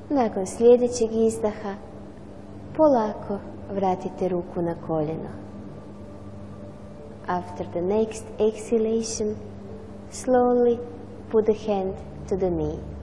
Nakon sljedećeg izdaha polako vratite ruku na koljeno. After the next exhalation, slowly put the hand to the knee.